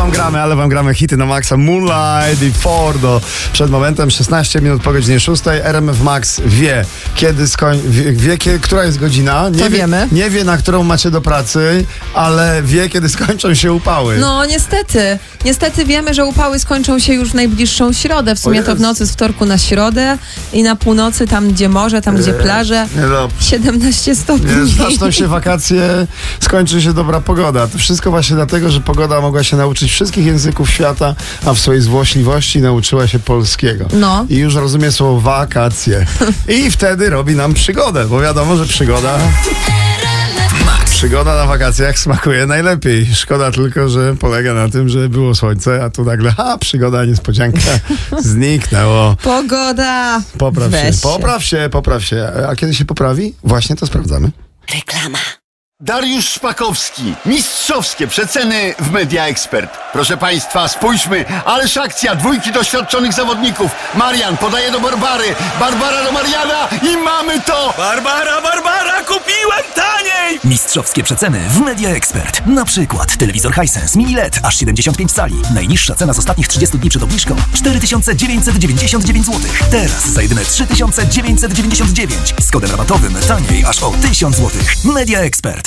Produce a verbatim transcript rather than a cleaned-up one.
wam gramy, ale wam gramy hity na maksa. Moonlight i Fordo. Przed momentem szesnaście minut po godzinie szóstej. R M F Max wie, kiedy skoń... wie, wie kiedy, która jest godzina. Nie to wie, wiemy. Nie wie, na którą macie do pracy, ale wie, kiedy skończą się upały. No niestety. Niestety wiemy, że upały skończą się już w najbliższą środę. W sumie to w nocy z wtorku na środę i na północy, tam gdzie morze, tam gdzie plaże. Nie, no. siedemnaście stopni. Nie, zaczną się wakacje, skończy się dobra pogoda. To wszystko właśnie dlatego, że pogoda mogła się nauczyć wszystkich języków świata, a w swojej złośliwości nauczyła się polskiego. No. I już rozumie słowo wakacje. I wtedy robi nam przygodę, bo wiadomo, że przygoda... Przygoda na wakacjach smakuje najlepiej. Szkoda tylko, że polega na tym, że było słońce, a tu nagle, ha, przygoda, niespodzianka, zniknęło. Pogoda. Popraw się, Weź się. popraw się, popraw się. A kiedy się poprawi? Właśnie to sprawdzamy. Reklama. Dariusz Szpakowski. Mistrzowskie przeceny w Media Expert. Proszę Państwa, spójrzmy. Ależ akcja dwójki doświadczonych zawodników. Marian podaje do Barbary. Barbara do Mariana i mamy to! Barbara, Barbara, kupiłem taniej! Mistrzowskie przeceny w Media Expert. Na przykład telewizor Hisense Mini L E D aż siedemdziesiąt pięć cali. Najniższa cena z ostatnich trzydziestu dni przed obniżką cztery tysiące dziewięćset dziewięćdziesiąt dziewięć złotych. Teraz za jedyne trzy tysiące dziewięćset dziewięćdziesiąt dziewięć. Z kodem rabatowym taniej aż o tysiąc złotych. Media Expert.